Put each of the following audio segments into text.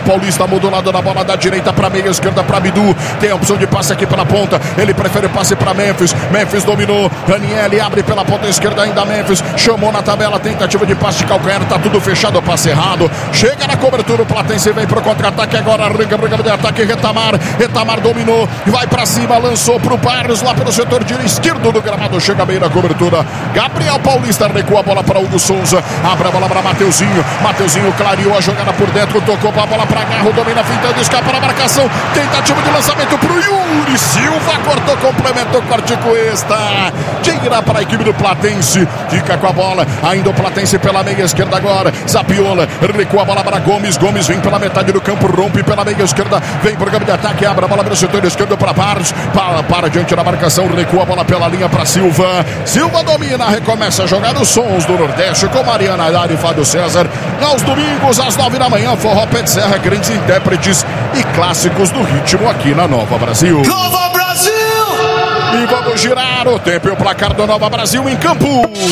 Paulista modulado na bola da direita para meia esquerda para Bidu. Tem a opção de passe aqui pela ponta. Ele prefere passe para Memphis. Memphis dominou. Ranieri abre pela ponta esquerda ainda. Memphis chamou na tabela. Tentativa de passe de calcanhar. Tá tudo fechado. Passe errado. Chega na cobertura. O Platense vem pro contra-ataque agora. Briga de ataque. Retamar dominou. Vai para cima. Lançou pro Barros lá pelo setor esquerdo do gramado. Chega bem na cobertura. Gabriel Paulista recua a bola para Hugo Souza. Abre a bola para Mateuzinho. Mateuzinho clareou a jogada por dentro. Tocou a bola para Garro. Domina fintando. Escapa na marcação. Tentativa de lançamento pro Yuri Silva. Cortou, complementou. Corte com esta. Tira para a equipe do Platense. Fica com a bola. Ainda o Platense pela meia esquerda agora. Zapiola. Recua a bola para Gomes. Gomes vem pela metade do campo. Rompe pela meia esquerda. Vem pro campo de ataque. Abre a bola pelo setor esquerdo para Barros. Para diante da marcação. Recua a bola pela linha para Silva. Silva domina. Recomeça a jogar os sons do Nordeste com Mariana Ayala e Fábio César. Aos domingos, às 9 da manhã. Forró Pé de Serra. Grandes intérpretes e clássicos do ritmo aqui na Nova Brasil. Nova Brasil! E vamos girar o tempo e o placar do Nova Brasil em campo.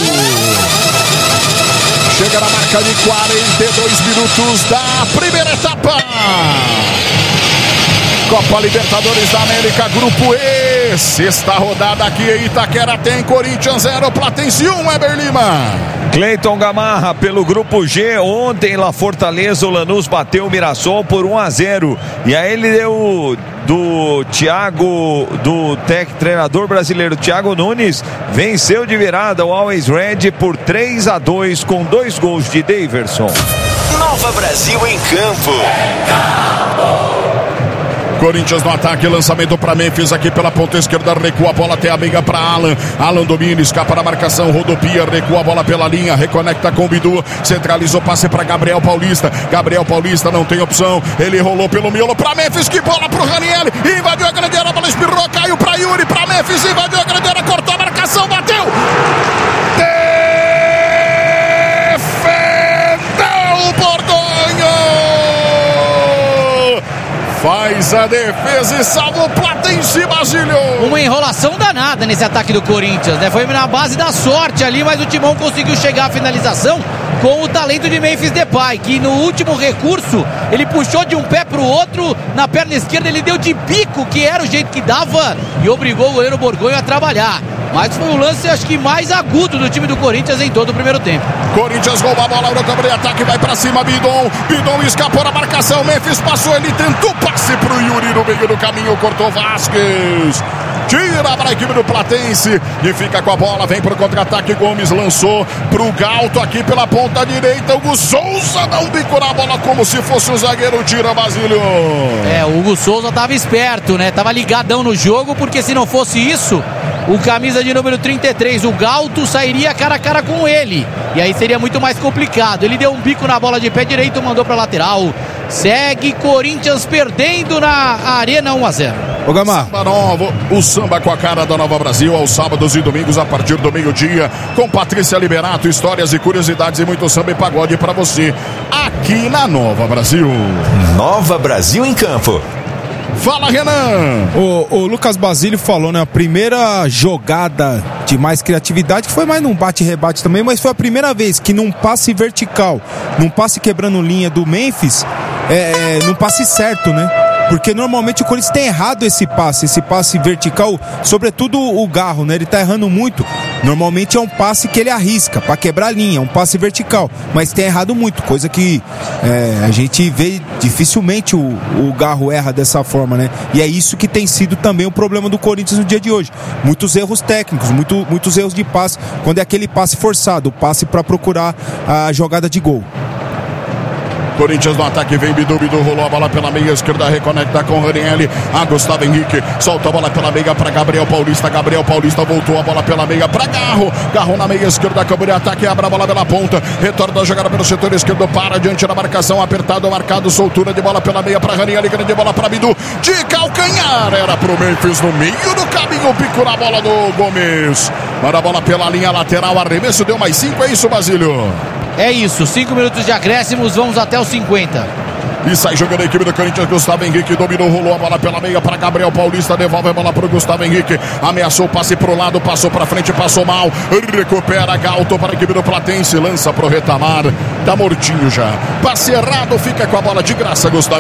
Chega na marca de 42 minutos da primeira etapa. Copa Libertadores da América, Grupo E. Sexta rodada aqui em Itaquera tem Corinthians 0, Platense 1, Weber Lima. Cleiton Gamarra pelo Grupo G. Ontem lá Fortaleza, o Lanús bateu o Mirassol por 1-0. E aí ele deu do Thiago, treinador brasileiro Thiago Nunes, venceu de virada o Always Red por 3-2 com 2 gols de Daverson. Nova Brasil em campo. Corinthians no ataque, lançamento para Memphis aqui pela ponta esquerda, recua a bola até a meia para Alan. Alan domina, escapa na marcação, rodopia, recua a bola pela linha, reconecta com o Bidu, centralizou passe para Gabriel Paulista. Gabriel Paulista não tem opção, ele rolou pelo miolo para Memphis, que bola pro Ranieri, invadiu a grande área, a bola espirrou, caiu para Yuri, para Memphis, invadiu a grande área, cortou a marcação, bateu! Defendeu o Borgonho! Faz a defesa e salva o Platense, Basílio. Uma enrolação danada nesse ataque do Corinthians, né? Foi na base da sorte ali, mas o Timão conseguiu chegar à finalização com o talento de Memphis Depay, que no último recurso ele puxou de um pé pro outro, na perna esquerda ele deu de bico, que era o jeito que dava, e obrigou o goleiro Borgonho a trabalhar. Mas foi o lance, acho que mais agudo do time do Corinthians em todo o primeiro tempo. Corinthians rouba a bola no campo de ataque, vai pra cima, Bidon escapou na marcação, Memphis passou, ele tentou passe pro Yuri no meio do caminho, cortou Vasquez. Tira para a equipe do Platense e fica com a bola, vem pro contra-ataque, Gomes lançou pro Galto aqui pela ponta direita, Hugo Souza dá um bico na bola como se fosse o zagueiro, tira Basílio. O Hugo Souza tava esperto, né? Tava ligadão no jogo, porque se não fosse isso, o camisa de número 33, o Galto, sairia cara a cara com ele. E aí seria muito mais complicado. Ele deu um bico na bola de pé direito, mandou pra lateral. Segue Corinthians perdendo na Arena 1-0. O Gamar. Samba novo, o samba com a cara da Nova Brasil, aos sábados e domingos a partir do meio-dia, com Patrícia Liberato, histórias e curiosidades e muito samba e pagode pra você, aqui na Nova Brasil. Nova Brasil em campo. Fala, Renan! O Lucas Basílio falou, né? A primeira jogada de mais criatividade, que foi mais num bate-rebate também, mas foi a primeira vez que num passe vertical, num passe quebrando linha do Memphis, num passe certo, né? Porque normalmente o Corinthians tem errado esse passe vertical, sobretudo o Garro, né? Ele tá errando muito. Normalmente é um passe que ele arrisca para quebrar a linha, um passe vertical, mas tem errado muito, coisa que a gente vê dificilmente o Garro erra dessa forma, né? E é isso que tem sido também o problema do Corinthians no dia de hoje. Muitos erros técnicos, muitos erros de passe, quando é aquele passe forçado, o passe para procurar a jogada de gol. Corinthians no ataque, vem Bidu rolou a bola pela meia esquerda, reconecta com o Ranieri, a Gustavo Henrique, solta a bola pela meia para Gabriel Paulista voltou a bola pela meia para Garro na meia esquerda, campo de ataque, abre a bola pela ponta, retorna a jogada pelo setor esquerdo, para diante da marcação, apertado, marcado, soltura de bola pela meia para Ranieri, grande bola para Bidu, de calcanhar, era pro Memphis no meio do caminho, pico na bola do Gomes, manda a bola pela linha lateral, arremesso, deu mais 5, é isso, Basílio? É isso, 5 minutos de acréscimos, vamos até os 50. E sai jogando a equipe do Corinthians, Gustavo Henrique dominou, rolou a bola pela meia para Gabriel Paulista, devolve a bola para o Gustavo Henrique, ameaçou o passe pro lado, passou para frente, passou mal, recupera Galto para a equipe do Platense, lança pro Retamar, tá mortinho já, passe errado, fica com a bola de graça, Gustavo.